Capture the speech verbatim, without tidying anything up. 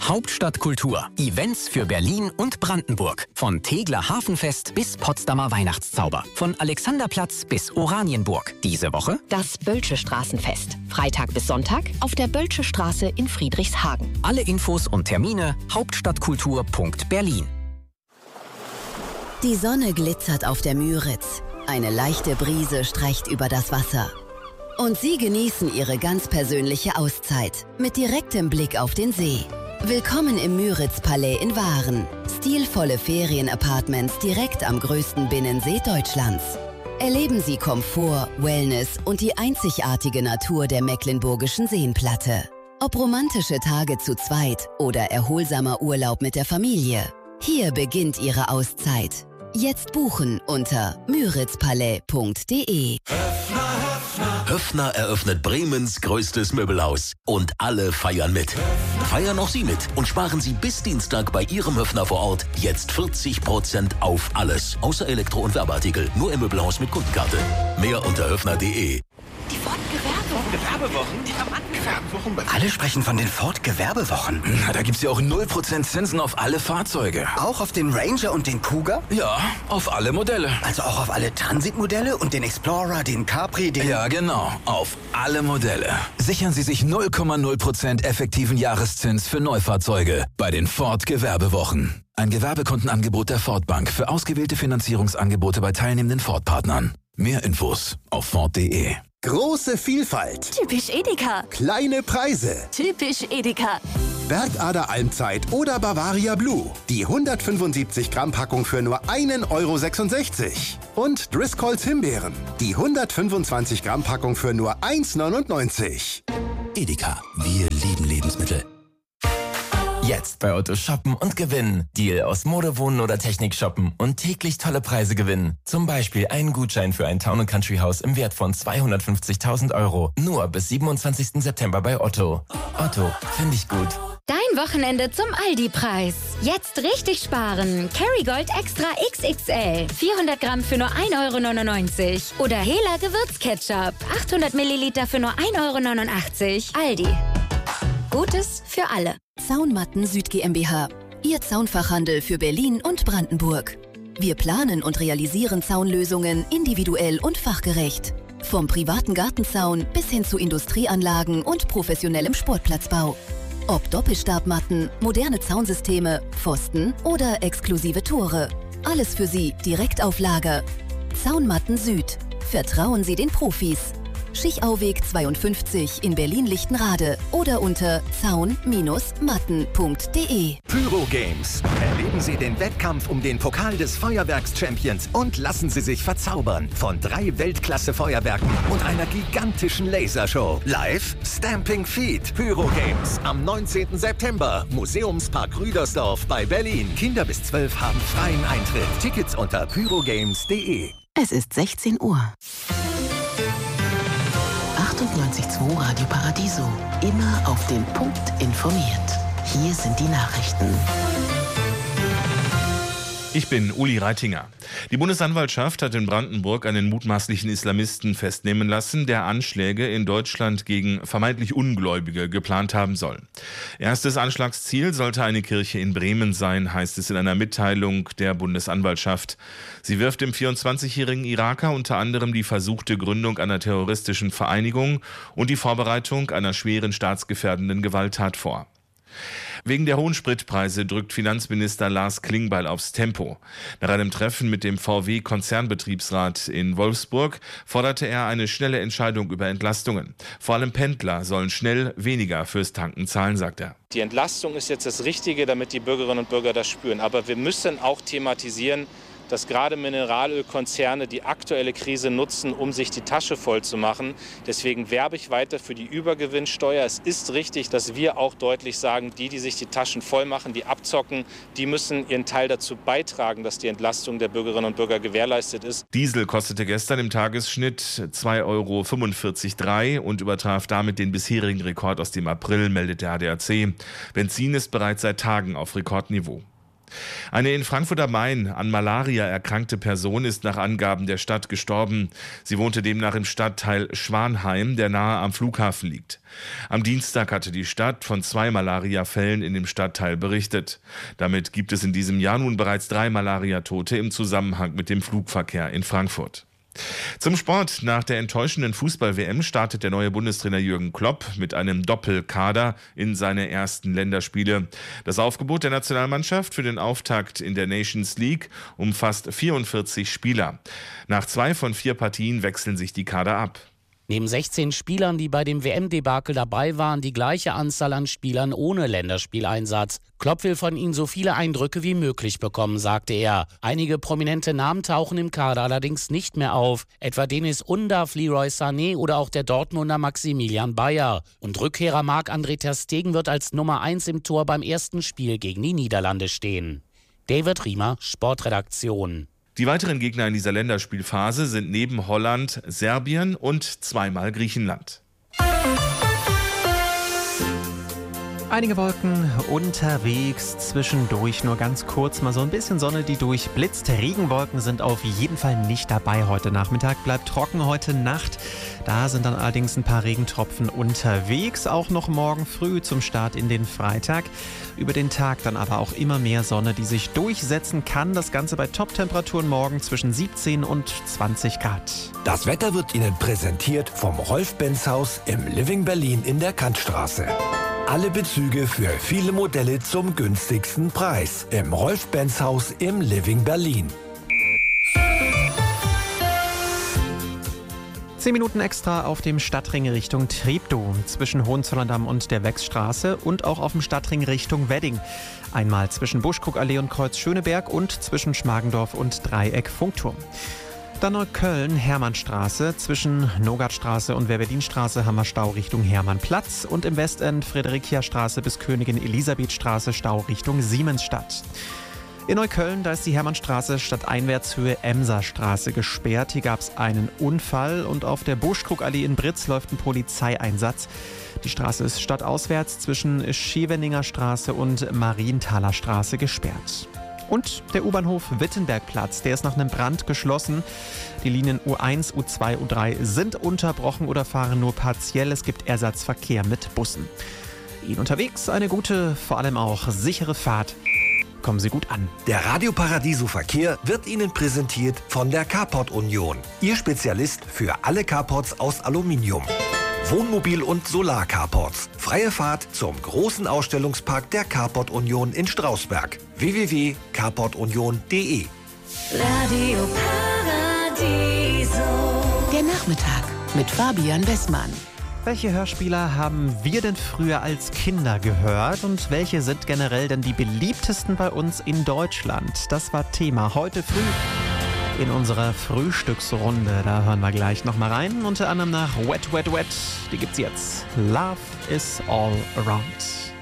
Hauptstadtkultur. Events für Berlin und Brandenburg. Von Tegeler Hafenfest bis Potsdamer Weihnachtszauber. Von Alexanderplatz bis Oranienburg. Diese Woche das Bölsche Straßenfest. Freitag bis Sonntag auf der Bölsche Straße in Friedrichshagen. Alle Infos und Termine hauptstadtkultur punkt berlin. Die Sonne glitzert auf der Müritz. Eine leichte Brise streicht über das Wasser. Und Sie genießen Ihre ganz persönliche Auszeit mit direktem Blick auf den See. Willkommen im Müritz-Palais in Waren. Stilvolle Ferienapartments direkt am größten Binnensee Deutschlands. Erleben Sie Komfort, Wellness und die einzigartige Natur der Mecklenburgischen Seenplatte. Ob romantische Tage zu zweit oder erholsamer Urlaub mit der Familie. Hier beginnt Ihre Auszeit. Jetzt buchen unter müritzpalais punkt de. Höffner eröffnet Bremens größtes Möbelhaus. Und alle feiern mit. Feiern auch Sie mit und sparen Sie bis Dienstag bei Ihrem Höffner vor Ort jetzt vierzig Prozent auf alles. Außer Elektro- und Werbeartikel. Nur im Möbelhaus mit Kundenkarte. Mehr unter höffner punkt de. Die Ford Gewerbewochen. Gewerbewochen? Die Gewerbewochen. Alle sprechen von den Ford Gewerbewochen. Na, da gibt's ja auch null Prozent Zinsen auf alle Fahrzeuge. Auch auf den Ranger und den Cougar? Ja, auf alle Modelle. Also auch auf alle Transitmodelle und den Explorer, den Capri, den... Ja, genau. Auf alle Modelle. Sichern Sie sich null Komma null Prozent effektiven Jahreszins für Neufahrzeuge bei den Ford Gewerbewochen. Ein Gewerbekundenangebot der Ford Bank für ausgewählte Finanzierungsangebote bei teilnehmenden Ford-Partnern. Mehr Infos auf ford punkt de. Große Vielfalt. Typisch Edeka. Kleine Preise. Typisch Edeka. Bergader Almzeit oder Bavaria Blue. Die hundertfünfundsiebzig Gramm Packung für nur einen Euro sechsundsechzig. Und Driscolls Himbeeren. Die hundertfünfundzwanzig Gramm Packung für nur eins neunundneunzig. Edeka, wir lieben Lebensmittel. Jetzt bei Otto shoppen und gewinnen. Deal aus Mode, Wohnen oder Technik shoppen und täglich tolle Preise gewinnen. Zum Beispiel einen Gutschein für ein Town- und Country-Haus im Wert von zweihundertfünfzigtausend Euro. Nur bis siebenundzwanzigsten September bei Otto. Otto, finde ich gut. Dein Wochenende zum Aldi-Preis. Jetzt richtig sparen. Kerrygold Extra X X L. vierhundert Gramm für nur ein Euro neunundneunzig. Oder Hela Gewürzketchup. achthundert Milliliter für nur ein Euro neunundachtzig. Aldi. Gutes für alle. Zaunmatten Süd GmbH. Ihr Zaunfachhandel für Berlin und Brandenburg. Wir planen und realisieren Zaunlösungen individuell und fachgerecht. Vom privaten Gartenzaun bis hin zu Industrieanlagen und professionellem Sportplatzbau. Ob Doppelstabmatten, moderne Zaunsysteme, Pfosten oder exklusive Tore. Alles für Sie direkt auf Lager. Zaunmatten Süd. Vertrauen Sie den Profis. Schichauweg zweiundfünfzig in Berlin-Lichtenrade oder unter zaun Matten punkt de. Pyro Games. Erleben Sie den Wettkampf um den Pokal des Feuerwerks-Champions und lassen Sie sich verzaubern von drei Weltklasse-Feuerwerken und einer gigantischen Lasershow. Live Stamping Feet. Pyro Games am neunzehnten September. Museumspark Rüdersdorf bei Berlin. Kinder bis zwölf haben freien Eintritt. Tickets unter pyrogames punkt de. Es ist sechzehn Uhr. achtundneunzig Komma zwei Radio Paradiso. Immer auf den Punkt informiert. Hier sind die Nachrichten. Ich bin Uli Reitinger. Die Bundesanwaltschaft hat in Brandenburg einen mutmaßlichen Islamisten festnehmen lassen, der Anschläge in Deutschland gegen vermeintlich Ungläubige geplant haben soll. Erstes Anschlagsziel sollte eine Kirche in Bremen sein, heißt es in einer Mitteilung der Bundesanwaltschaft. Sie wirft dem vierundzwanzigjährigen Iraker unter anderem die versuchte Gründung einer terroristischen Vereinigung und die Vorbereitung einer schweren staatsgefährdenden Gewalttat vor. Wegen der hohen Spritpreise drückt Finanzminister Lars Klingbeil aufs Tempo. Nach einem Treffen mit dem V W-Konzernbetriebsrat in Wolfsburg forderte er eine schnelle Entscheidung über Entlastungen. Vor allem Pendler sollen schnell weniger fürs Tanken zahlen, sagt er. Die Entlastung ist jetzt das Richtige, damit die Bürgerinnen und Bürger das spüren. Aber wir müssen auch thematisieren, dass gerade Mineralölkonzerne die aktuelle Krise nutzen, um sich die Tasche voll zu machen. Deswegen werbe ich weiter für die Übergewinnsteuer. Es ist richtig, dass wir auch deutlich sagen, die, die sich die Taschen voll machen, die abzocken, die müssen ihren Teil dazu beitragen, dass die Entlastung der Bürgerinnen und Bürger gewährleistet ist. Diesel kostete gestern im Tagesschnitt zwei Euro fünfundvierzig Komma drei und übertraf damit den bisherigen Rekord aus dem April, meldet der A D A C. Benzin ist bereits seit Tagen auf Rekordniveau. Eine in Frankfurt am Main an Malaria erkrankte Person ist nach Angaben der Stadt gestorben. Sie wohnte demnach im Stadtteil Schwanheim, der nahe am Flughafen liegt. Am Dienstag hatte die Stadt von zwei Malariafällen in dem Stadtteil berichtet. Damit gibt es in diesem Jahr nun bereits drei Malariatote im Zusammenhang mit dem Flugverkehr in Frankfurt. Zum Sport. Nach der enttäuschenden Fußball-W M startet der neue Bundestrainer Jürgen Klopp mit einem Doppelkader in seine ersten Länderspiele. Das Aufgebot der Nationalmannschaft für den Auftakt in der Nations League umfasst vierundvierzig Spieler. Nach zwei von vier Partien wechseln sich die Kader ab. Neben sechzehn Spielern, die bei dem W M-Debakel dabei waren, die gleiche Anzahl an Spielern ohne Länderspieleinsatz. Klopp will von ihnen so viele Eindrücke wie möglich bekommen, sagte er. Einige prominente Namen tauchen im Kader allerdings nicht mehr auf, etwa Deniz Undav, Leroy Sané oder auch der Dortmunder Maximilian Bayer. Und Rückkehrer Marc-André ter Stegen wird als Nummer eins im Tor beim ersten Spiel gegen die Niederlande stehen. David Riemer, Sportredaktion. Die weiteren Gegner in dieser Länderspielphase sind neben Holland Serbien und zweimal Griechenland. Einige Wolken unterwegs, zwischendurch nur ganz kurz mal so ein bisschen Sonne, die durchblitzt. Regenwolken sind auf jeden Fall nicht dabei heute Nachmittag. Bleibt trocken heute Nacht. Da sind dann allerdings ein paar Regentropfen unterwegs. Auch noch morgen früh zum Start in den Freitag. Über den Tag dann aber auch immer mehr Sonne, die sich durchsetzen kann. Das Ganze bei Top-Temperaturen morgen zwischen siebzehn und zwanzig Grad. Das Wetter wird Ihnen präsentiert vom Rolf-Benz-Haus im Living Berlin in der Kantstraße. Alle Bezüge für viele Modelle zum günstigsten Preis im Rolf-Benz-Haus im Living Berlin. Zehn Minuten extra auf dem Stadtring Richtung Treptow zwischen Hohenzollern-Damm und der Wechsstraße und auch auf dem Stadtring Richtung Wedding. Einmal zwischen Buschkrugallee und Kreuz Schöneberg und zwischen Schmargendorf und Dreieck Funkturm. Dann Neukölln, Hermannstraße. Zwischen Nogartstraße und Werbedinstraße haben wir Stau Richtung Hermannplatz. Und im Westend Friederichia-Straße bis Königin-Elisabeth-Straße Stau Richtung Siemensstadt. In Neukölln, da ist die Hermannstraße statt Einwärtshöhe Emserstraße gesperrt. Hier gab es einen Unfall und auf der Buschkrugallee in Britz läuft ein Polizeieinsatz. Die Straße ist stadtauswärts zwischen Scheveninger Straße und Marienthaler Straße gesperrt. Und der U-Bahnhof Wittenbergplatz, der ist nach einem Brand geschlossen. Die Linien U eins, U zwei, U drei sind unterbrochen oder fahren nur partiell. Es gibt Ersatzverkehr mit Bussen. Ihnen unterwegs eine gute, vor allem auch sichere Fahrt. Kommen Sie gut an. Der Radio Paradiso Verkehr wird Ihnen präsentiert von der Carport Union. Ihr Spezialist für alle Carports aus Aluminium. Wohnmobil- und Solar-Carports. Freie Fahrt zum großen Ausstellungspark der Carport Union in Strausberg. w w w punkt carport union punkt d e Radio Paradiso. Der Nachmittag mit Fabian Westmann. Welche Hörspiele haben wir denn früher als Kinder gehört und welche sind generell denn die beliebtesten bei uns in Deutschland? Das war Thema heute früh in unserer Frühstücksrunde. Da hören wir gleich nochmal rein. Unter anderem nach Wet, Wet, Wet. Die gibt's jetzt. Love is all around.